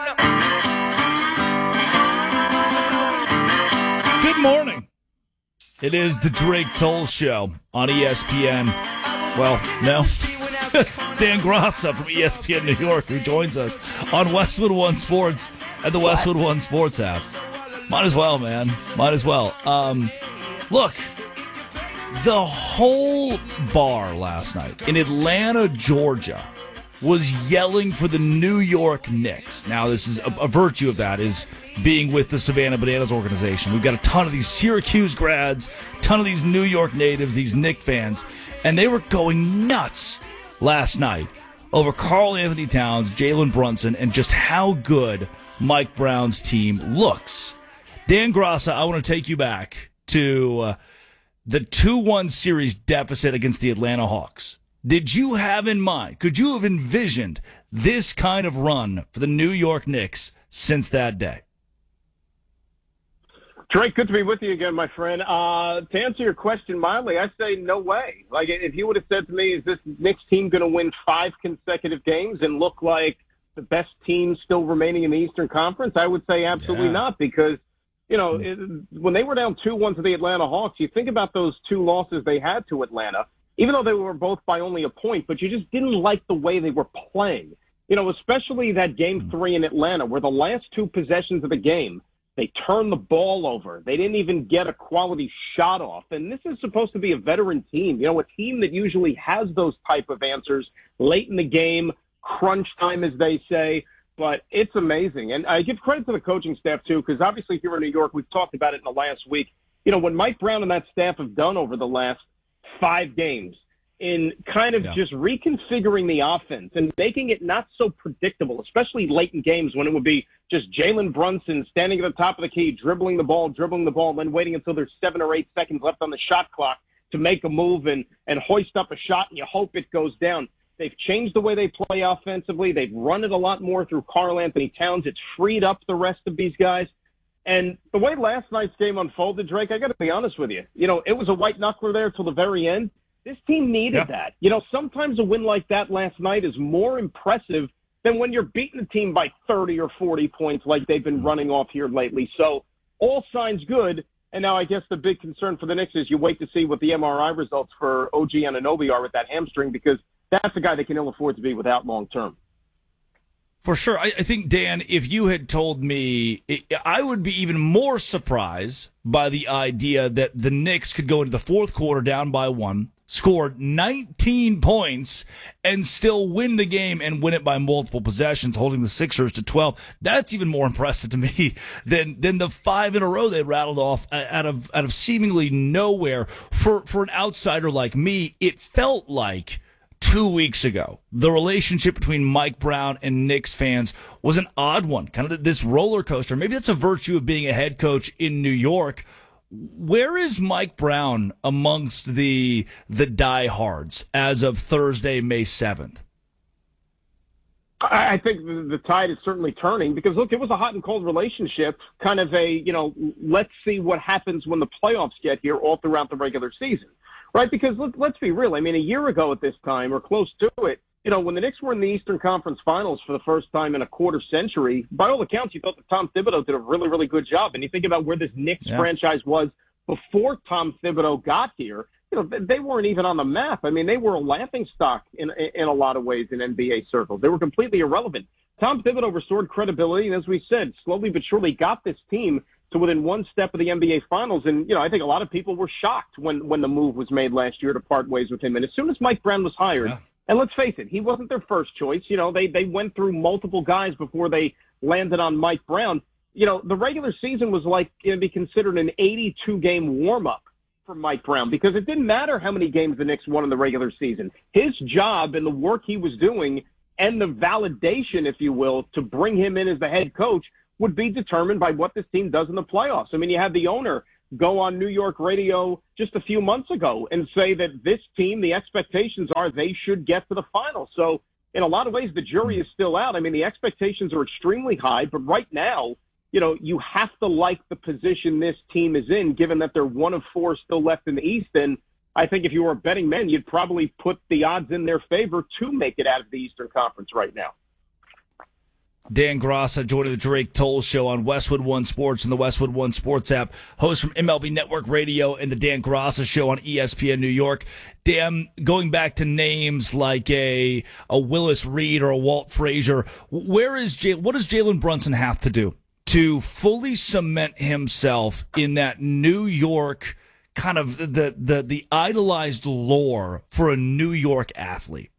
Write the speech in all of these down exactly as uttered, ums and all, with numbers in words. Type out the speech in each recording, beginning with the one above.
Good morning. It is the Drake Toll Show on E S P N. Well, no. It's Dan Grossa from E S P N New York who joins us on Westwood One Sports and the Westwood One Sports app. Might as well, man. Might as well. Um, look, the whole bar last night in Atlanta, Georgia, was yelling for the New York Knicks. Now, this is a, a virtue of that is being with the Savannah Bananas organization. We've got a ton of these Syracuse grads, a ton of these New York natives, these Knick fans, and they were going nuts last night over Karl Anthony Towns, Jalen Brunson, and just how good Mike Brown's team looks. Dan Grossa, I want to take you back to uh, the two one series deficit against the Atlanta Hawks. Did you have in mind, could you have envisioned this kind of run for the New York Knicks since that day? Drake, good to be with you again, my friend. Uh, to answer your question mildly, I say no way. Like, if you would have said to me, is this Knicks team going to win five consecutive games and look like the best team still remaining in the Eastern Conference, I would say absolutely yeah. not, because, you know, it, when they were down two one to the Atlanta Hawks, you think about those two losses they had to Atlanta, even though they were both by only a point, but you just didn't like the way they were playing. You know, especially that game three in Atlanta, where the last two possessions of the game, they turned the ball over. They didn't even get a quality shot off. And this is supposed to be a veteran team, you know, a team that usually has those type of answers late in the game, crunch time, as they say. But it's amazing. And I give credit to the coaching staff, too, because obviously here in New York, we've talked about it in the last week. You know, what Mike Brown and that staff have done over the last five games in kind of yeah. just reconfiguring the offense and making it not so predictable, especially late in games when it would be just Jalen Brunson standing at the top of the key, dribbling the ball, dribbling the ball, and then waiting until there's seven or eight seconds left on the shot clock to make a move and, and hoist up a shot, and you hope it goes down. They've changed the way they play offensively. They've run it a lot more through Karl Anthony Towns. It's freed up the rest of these guys. And the way last night's game unfolded, Drake, I got to be honest with you. You know, it was a white knuckler there till the very end. This team needed yeah. that. You know, sometimes a win like that last night is more impressive than when you're beating a team by thirty or forty points like they've been running off here lately. So all signs good. And now I guess the big concern for the Knicks is you wait to see what the M R I results for O G Anunoby are with that hamstring, because that's a guy they can ill afford to be without long term. For sure. I, I think, Dan, if you had told me, I would be even more surprised by the idea that the Knicks could go into the fourth quarter down by one, score nineteen points, and still win the game and win it by multiple possessions, holding the Sixers to twelve. That's even more impressive to me than than the five in a row they rattled off out of out of seemingly nowhere. For for an outsider like me, it felt like two weeks ago, the relationship between Mike Brown and Knicks fans was an odd one, kind of this roller coaster. Maybe that's a virtue of being a head coach in New York. Where is Mike Brown amongst the the diehards as of Thursday, May seventh? I think the tide is certainly turning because, look, it was a hot and cold relationship, kind of a, you know, let's see what happens when the playoffs get here all throughout the regular season. Right, because let, let's be real. I mean, a year ago at this time, or close to it, you know, when the Knicks were in the Eastern Conference Finals for the first time in a quarter century, by all accounts, you thought that Tom Thibodeau did a really, really good job. And you think about where this Knicks yeah. franchise was before Tom Thibodeau got here, you know, they weren't even on the map. I mean, they were a laughingstock in in a lot of ways in N B A circles. They were completely irrelevant. Tom Thibodeau restored credibility, and as we said, slowly but surely got this team to within one step of the N B A Finals. And, you know, I think a lot of people were shocked when, when the move was made last year to part ways with him. And as soon as Mike Brown was hired, yeah. and let's face it, he wasn't their first choice. You know, they, they went through multiple guys before they landed on Mike Brown. You know, the regular season was like going to be considered an eighty-two game warm-up for Mike Brown because it didn't matter how many games the Knicks won in the regular season. His job and the work he was doing and the validation, if you will, to bring him in as the head coach would be determined by what this team does in the playoffs. I mean, you had the owner go on New York radio just a few months ago and say that this team, the expectations are they should get to the finals. So in a lot of ways, the jury is still out. I mean, the expectations are extremely high, but right now, you know, you have to like the position this team is in, given that they're one of four still left in the East. And I think if you were a betting man, you'd probably put the odds in their favor to make it out of the Eastern Conference right now. Dan Grossa joining the Drake Toll Show on Westwood One Sports and the Westwood One Sports app. Host from M L B Network Radio and the Dan Grossa Show on E S P N New York. Dan, going back to names like a a Willis Reed or a Walt Frazier, where is J- what does Jalen Brunson have to do to fully cement himself in that New York kind of the the the idolized lore for a New York athlete?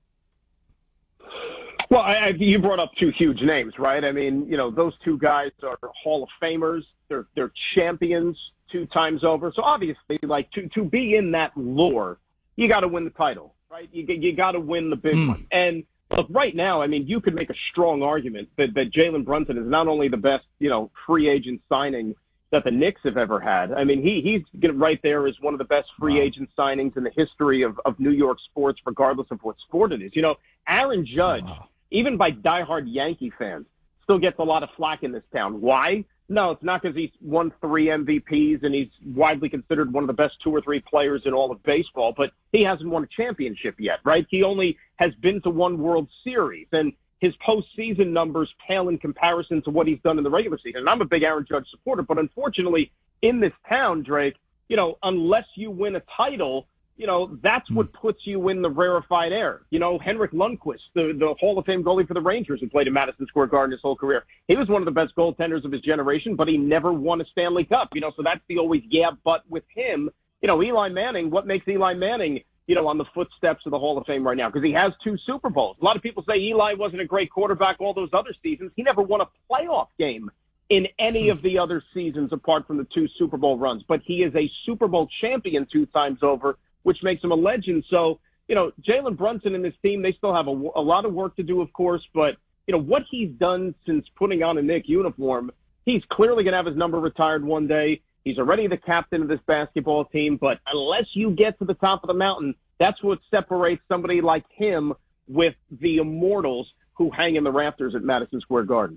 Well, I, I, you brought up two huge names, right? I mean, you know, those two guys are Hall of Famers. They're they're champions two times over. So obviously, like to to be in that lore, you got to win the title, right? You you got to win the big mm. one. And look, right now, I mean, you could make a strong argument that that Jalen Brunson is not only the best, you know, free agent signing that the Knicks have ever had. I mean, he he's right there as one of the best free wow. agent signings in the history of of New York sports, regardless of what sport it is. You know, Aaron Judge. Wow. Even by diehard Yankee fans, still gets a lot of flack in this town. Why? No, it's not because he's won three M V Ps and he's widely considered one of the best two or three players in all of baseball, but he hasn't won a championship yet, right? He only has been to one World Series, and his postseason numbers pale in comparison to what he's done in the regular season. And I'm a big Aaron Judge supporter, but unfortunately, in this town, Drake, you know, unless you win a title, you know, that's what puts you in the rarefied air. You know, Henrik Lundqvist, the, the Hall of Fame goalie for the Rangers who played in Madison Square Garden his whole career. He was one of the best goaltenders of his generation, but he never won a Stanley Cup. You know, so that's the always yeah, but with him. You know, Eli Manning, what makes Eli Manning, you know, on the footsteps of the Hall of Fame right now? Because he has two Super Bowls. A lot of people say Eli wasn't a great quarterback all those other seasons. He never won a playoff game in any of the other seasons apart from the two Super Bowl runs. But he is a Super Bowl champion two times over, which makes him a legend. So, you know, Jalen Brunson and this team, they still have a, a lot of work to do, of course, but, you know, what he's done since putting on a Knick uniform, he's clearly going to have his number retired one day. He's already the captain of this basketball team, but unless you get to the top of the mountain, that's what separates somebody like him with the immortals who hang in the rafters at Madison Square Garden.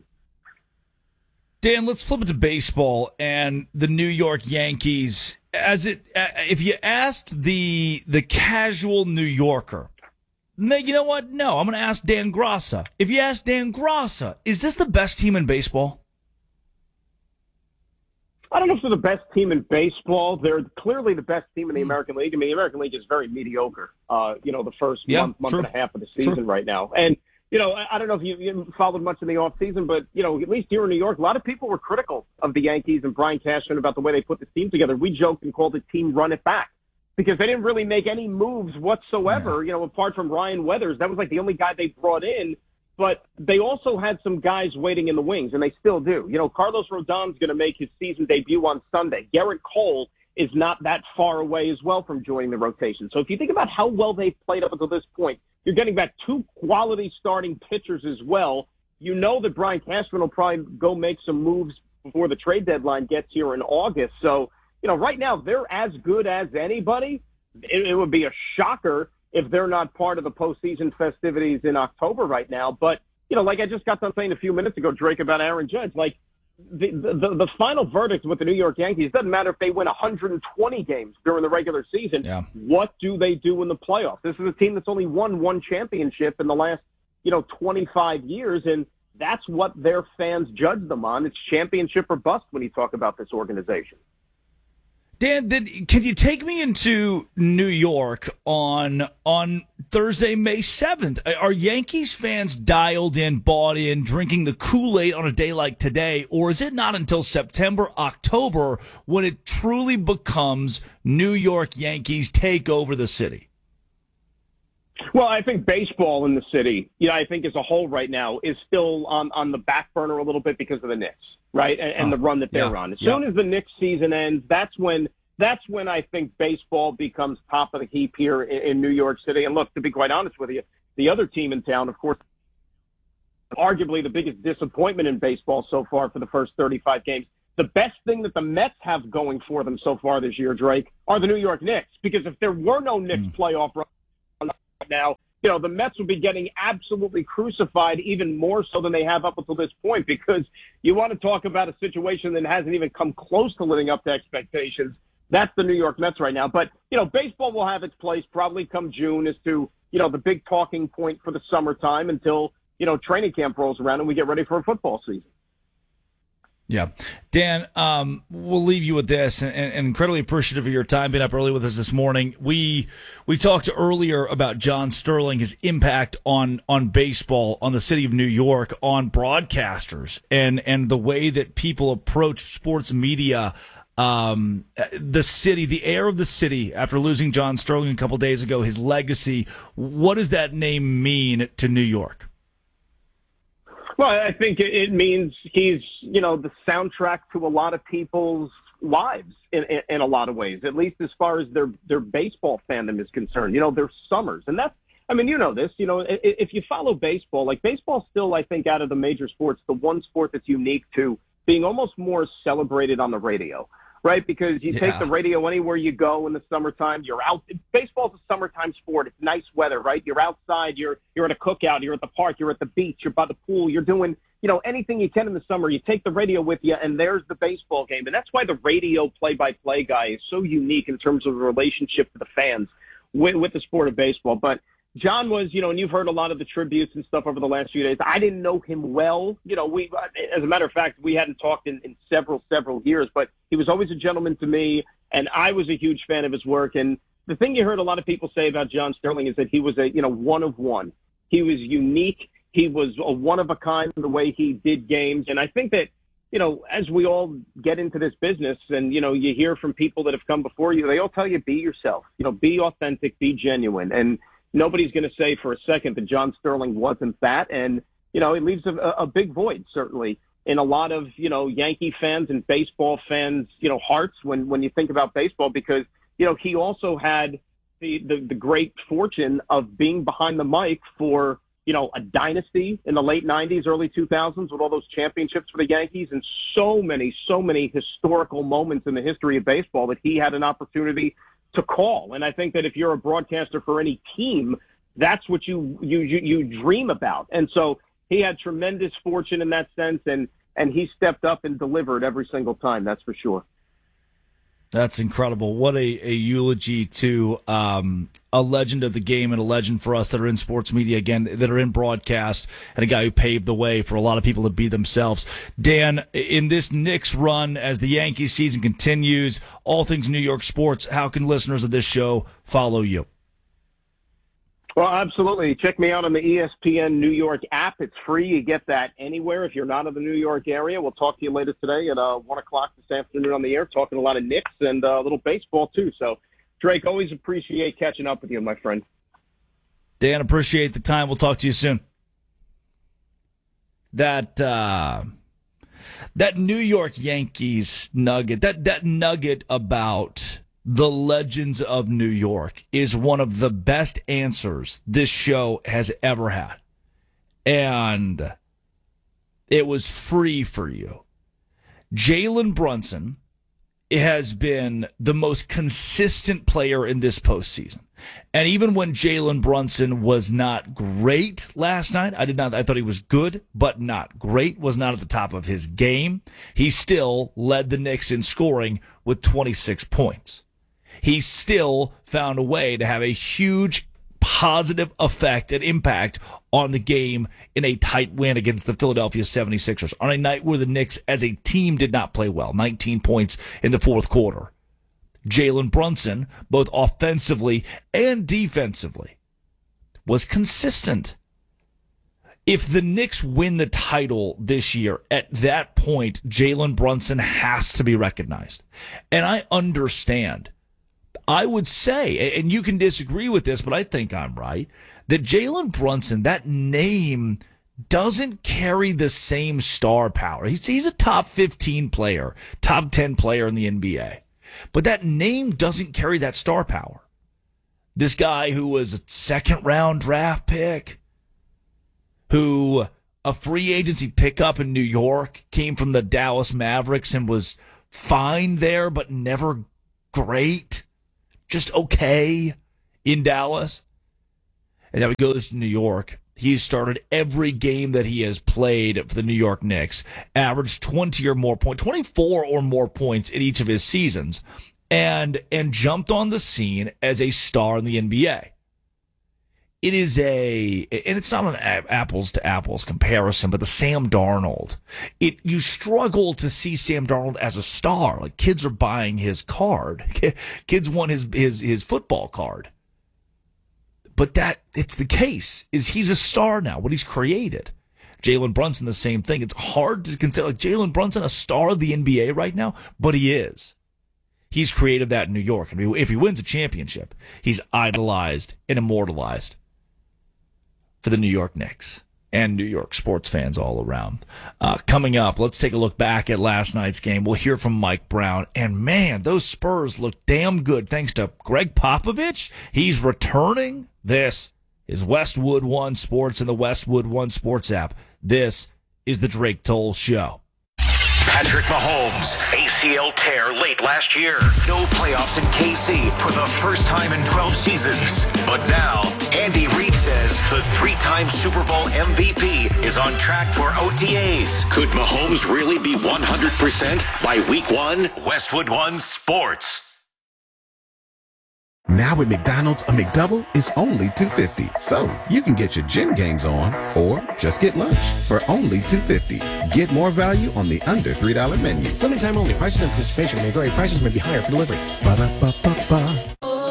Dan, let's flip it to baseball and the New York Yankees. As it, if you asked the the casual New Yorker, you know what? No, I'm going to ask Dan Grossa. If you ask Dan Grossa, is this the best team in baseball? I don't know if they're the best team in baseball. They're clearly the best team in the American League. I mean, the American League is very mediocre. Uh, you know, the first yeah, month, month and a half of the season true. right now, and. You know, I don't know if you, you followed much in the offseason, but, you know, at least here in New York, a lot of people were critical of the Yankees and Brian Cashman about the way they put this team together. We joked and called it Team Run It Back because they didn't really make any moves whatsoever, yeah. you know, apart from Ryan Weathers. That was like the only guy they brought in. But they also had some guys waiting in the wings, and they still do. You know, Carlos Rodon's going to make his season debut on Sunday. Garrett Cole is not that far away as well from joining the rotation. So if you think about how well they've played up until this point, you're getting back two quality starting pitchers as well. You know that Brian Cashman will probably go make some moves before the trade deadline gets here in August. So, you know, right now they're as good as anybody. It, it would be a shocker if they're not part of the postseason festivities in October right now. But, you know, like I just got done saying a few minutes ago, Drake, about Aaron Judge, like, The, the the final verdict with the New York Yankees doesn't matter if they win one hundred twenty games during the regular season. Yeah. What do they do in the playoffs? This is a team that's only won one championship in the last, you know, twenty-five years, and that's what their fans judge them on. It's championship or bust when you talk about this organization. Dan, did, can you take me into New York on on Thursday, May seventh? Are Yankees fans dialed in, bought in, drinking the Kool-Aid on a day like today, or is it not until September, October when it truly becomes New York Yankees take over the city? Well, I think baseball in the city, you know, I think as a whole right now is still on, on the back burner a little bit because of the Knicks, right, and, and uh, the run that they're yeah, on. As yeah. soon as the Knicks season ends, that's when that's when I think baseball becomes top of the heap here in, in New York City. And look, to be quite honest with you, the other team in town, of course, arguably the biggest disappointment in baseball so far for the first thirty-five games. The best thing that the Mets have going for them so far this year, Drake, are the New York Knicks. Because if there were no Knicks mm. playoff run now, you know, the Mets would be getting absolutely crucified even more so than they have up until this point, because you want to talk about a situation that hasn't even come close to living up to expectations. That's the New York Mets right now. But, you know, baseball will have its place probably come June as to, you know, the big talking point for the summertime until you know, training camp rolls around and we get ready for a football season. Yeah. Dan, um, we'll leave you with this, and, and incredibly appreciative of your time being up early with us this morning. We we talked earlier about John Sterling, his impact on on baseball, on the city of New York, on broadcasters, and, and the way that people approach sports media, um, the city, the air of the city after losing John Sterling a couple days ago, his legacy. What does that name mean to New York? Well, I think it means he's, you know, the soundtrack to a lot of people's lives in, in, in a lot of ways, at least as far as their, their baseball fandom is concerned, you know, their summers. And that's, I mean, you know this, you know, if you follow baseball, like baseball still, I think, out of the major sports, the one sport that's unique to being almost more celebrated on the radio. Right, because you yeah. take the radio anywhere you go in the summertime. You're out. Baseball's a summertime sport. It's nice weather, right? You're outside. You're you're at a cookout. You're at the park. You're at the beach. You're by the pool. You're doing, you know, anything you can in the summer. You take the radio with you, and there's the baseball game. And that's why the radio play-by-play guy is so unique in terms of the relationship to the fans with, with the sport of baseball. But John was, you know, and you've heard a lot of the tributes and stuff over the last few days. I didn't know him well. You know, we, as a matter of fact, we hadn't talked in, in several, several years, but he was always a gentleman to me, and I was a huge fan of his work. And the thing you heard a lot of people say about John Sterling is that he was a, you know, one of one. He was unique. He was a one of a kind in the way he did games. And I think that, you know, as we all get into this business and, you know, you hear from people that have come before you, they all tell you, be yourself, you know, be authentic, be genuine. And nobody's going to say for a second that John Sterling wasn't that. And, you know, it leaves a, a big void, certainly, in a lot of, you know, Yankee fans and baseball fans, you know, hearts when, when you think about baseball, because, you know, he also had the, the, the great fortune of being behind the mic for, you know, a dynasty in the late nineties, early two thousands with all those championships for the Yankees and so many, so many historical moments in the history of baseball that he had an opportunity to call. And I think that if you're a broadcaster for any team, that's what you, you, you, you dream about. And so he had tremendous fortune in that sense, and, and he stepped up and delivered every single time. That's for sure. That's incredible. What a, a eulogy to um, a legend of the game and a legend for us that are in sports media, again, that are in broadcast, and a guy who paved the way for a lot of people to be themselves. Dan, in this Knicks run, as the Yankees season continues, all things New York sports, how can listeners of this show follow you? Well, absolutely. Check me out on the E S P N New York app. It's free. You get that anywhere if you're not in the New York area. We'll talk to you later today at uh, one o'clock this afternoon on the air, talking a lot of Knicks and uh, a little baseball, too. So, Drake, always appreciate catching up with you, my friend. Dan, appreciate the time. We'll talk to you soon. That uh, that New York Yankees nugget, that, that nugget about the legends of New York is one of the best answers this show has ever had. And it was free for you. Jalen Brunson has been the most consistent player in this postseason. And even when Jalen Brunson was not great last night, I did not, I thought he was good, but not great, was not at the top of his game. He still led the Knicks in scoring with twenty-six points. He still found a way to have a huge positive effect and impact on the game in a tight win against the Philadelphia seventy-sixers on a night where the Knicks as a team did not play well, nineteen points in the fourth quarter. Jalen Brunson, both offensively and defensively, was consistent. If the Knicks win the title this year, at that point, Jalen Brunson has to be recognized. And I understand. I would say, and you can disagree with this, but I think I'm right, that Jalen Brunson, that name doesn't carry the same star power. He's, he's a top fifteen player, top ten player in the N B A. But that name doesn't carry that star power. This guy who was a second round draft pick, who a free agency pickup in New York, came from the Dallas Mavericks and was fine there, but never great. Just okay in Dallas. And now he goes to New York. He's started every game that he has played for the New York Knicks, averaged twenty or more points, twenty-four or more points in each of his seasons, and and jumped on the scene as a star in the N B A. It is a, and it's not an apples to apples comparison, but the Sam Darnold. It you struggle to see Sam Darnold as a star. Like kids are buying his card, kids want his his his football card. But that it's the case is he's a star now. What he's created, Jalen Brunson, the same thing. It's hard to consider like Jalen Brunson a star of the N B A right now, but he is. He's created that in New York. I mean, if he wins a championship, he's idolized and immortalized for the New York Knicks and New York sports fans all around. Uh, coming up, let's take a look back at last night's game. We'll hear from Mike Brown. And, man, those Spurs look damn good thanks to Greg Popovich. He's returning. This is Westwood One Sports and the Westwood One Sports app. This is the Drake Toll Show. Patrick Mahomes, A C L tear late last year. No playoffs in K C for the first time in twelve seasons. But now, Andy Reid says the three-time Super Bowl M V P is on track for O T As. Could Mahomes really be one hundred percent by week one? Westwood One Sports. Now at McDonald's, a McDouble is only two dollars and fifty cents. So you can get your gym gains on or just get lunch for only two dollars and fifty cents. Get more value on the under three dollar menu. Limited time only. Prices and participation may vary. Prices may be higher for delivery. Ba-da-ba-ba-ba.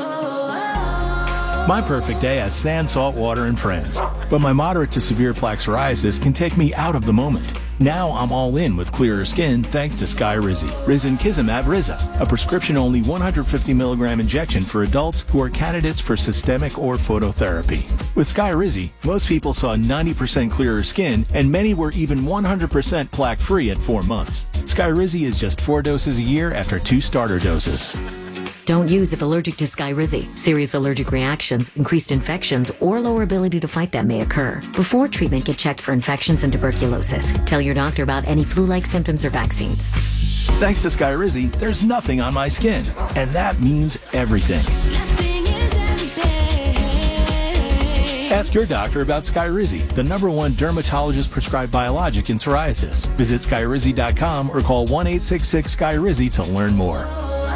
My perfect day has sand, salt water, and friends. But my moderate to severe plaque psoriasis can take me out of the moment. Now I'm all in with clearer skin thanks to Skyrizi. Risankizumab Riza, a prescription-only one hundred fifty milligram injection for adults who are candidates for systemic or phototherapy. With Skyrizi, most people saw ninety percent clearer skin, and many were even one hundred percent plaque-free at four months. Skyrizi is just four doses a year after two starter doses. Don't use if allergic to Skyrizi. Serious allergic reactions, increased infections, or lower ability to fight them may occur. Before treatment, get checked for infections and tuberculosis. Tell your doctor about any flu-like symptoms or vaccines. Thanks to Skyrizi, there's nothing on my skin. And that means everything. Nothing is everything. Ask your doctor about Skyrizi, the number one dermatologist-prescribed biologic in psoriasis. Visit Skyrizi dot com or call one eight six six Skyrizi to learn more.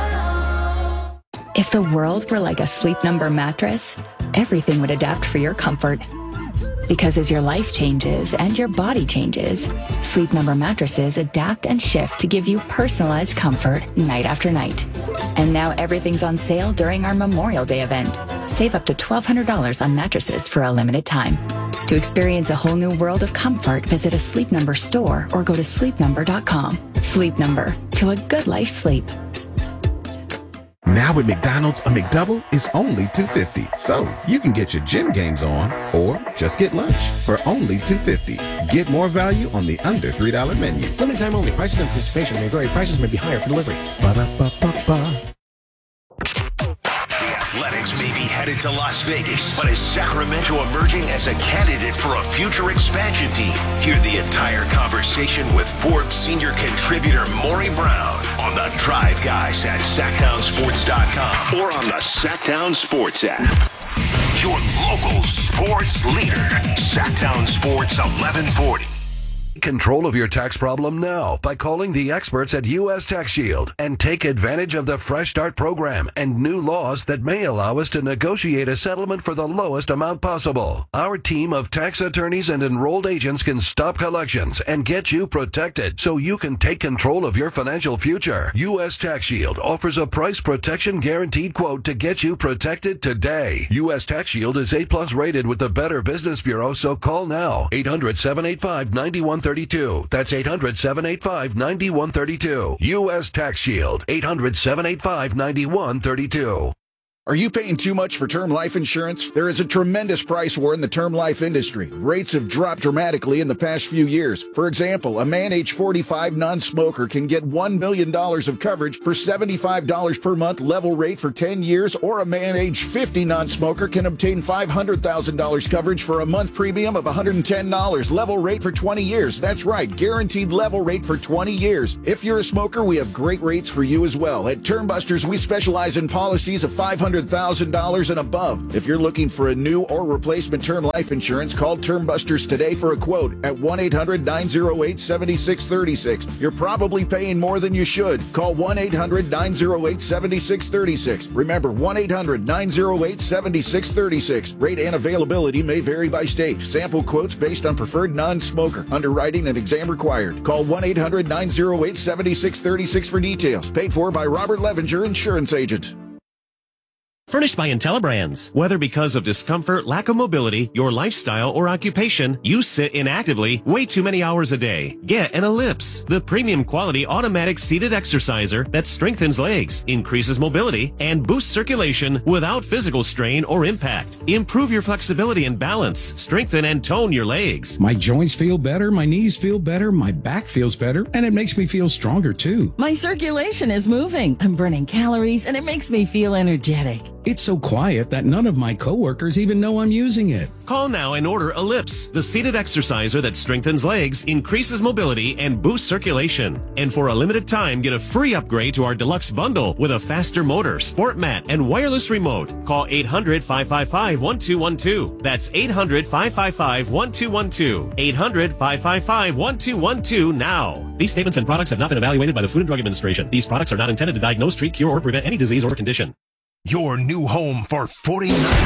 If the world were like a Sleep Number mattress, everything would adapt for your comfort. Because as your life changes and your body changes, Sleep Number mattresses adapt and shift to give you personalized comfort night after night. And now everything's on sale during our Memorial Day event. Save up to twelve hundred dollars on mattresses for a limited time. To experience a whole new world of comfort, visit a Sleep Number store or go to sleep number dot com. Sleep Number, to a good life sleep. Now at McDonald's, a McDouble is only two dollars and fifty cents. So you can get your gym gains on or just get lunch for only two dollars and fifty cents. Get more value on the under three dollar menu. Limited time only. Prices and participation may vary. Prices may be higher for delivery. Ba-da-ba-ba-ba. The Athletics may be headed to Las Vegas, but is Sacramento emerging as a candidate for a future expansion team? Hear the entire conversation with Forbes senior contributor Maury Brown on the Drive Guys at sacktown sports dot com or on the Sacktown Sports app. Your local sports leader, Sacktown Sports eleven forty. Control of your tax problem now by calling the experts at U S Tax Shield and take advantage of the Fresh Start program and new laws that may allow us to negotiate a settlement for the lowest amount possible. Our team of tax attorneys and enrolled agents can stop collections and get you protected so you can take control of your financial future. U S Tax Shield offers a price protection guaranteed quote to get you protected today. U S Tax Shield is A plus rated with the Better Business Bureau, so call now. eight hundred, seven eight five, nine one three two. That's eight hundred, seven eight five, nine one three two. U S Tax Shield. eight hundred, seven eight five, nine one three two. Are you paying too much for term life insurance? There is a tremendous price war in the term life industry. Rates have dropped dramatically in the past few years. For example, a man age forty-five non-smoker can get one million dollars of coverage for seventy-five dollars per month level rate for ten years, or a man age fifty non-smoker can obtain five hundred thousand dollars coverage for a month premium of one hundred ten dollars level rate for twenty years. That's right, guaranteed level rate for twenty years. If you're a smoker, we have great rates for you as well. At Term Busters, we specialize in policies of five hundred hundred thousand dollars and above. If you're looking for a new or replacement term life insurance, call Term Busters today for a quote at one eight hundred nine oh eight seven six three six. You're probably paying more than you should. Call one eight hundred nine oh eight seven six three six. Remember, one eight hundred nine oh eight seven six three six. Rate and availability may vary by state. Sample quotes based on preferred non-smoker. Underwriting and exam required. Call one eight hundred nine oh eight seven six three six for details. Paid for by Robert Levinger, Insurance Agent. Furnished by IntelliBrands. Whether because of discomfort, lack of mobility, your lifestyle, or occupation, you sit inactively way too many hours a day. Get an Ellipse, the premium quality automatic seated exerciser that strengthens legs, increases mobility, and boosts circulation without physical strain or impact. Improve your flexibility and balance, strengthen and tone your legs. My joints feel better, my knees feel better, my back feels better, and it makes me feel stronger too. My circulation is moving. I'm burning calories, and it makes me feel energetic. It's so quiet that none of my coworkers even know I'm using it. Call now and order Ellipse, the seated exerciser that strengthens legs, increases mobility, and boosts circulation. And for a limited time, get a free upgrade to our deluxe bundle with a faster motor, sport mat, and wireless remote. Call eight hundred five five five one two one two. That's eight hundred five five five one two one two. eight hundred five five five one two one two now. These statements and products have not been evaluated by the Food and Drug Administration. These products are not intended to diagnose, treat, cure, or prevent any disease or condition. Your new home for forty-niners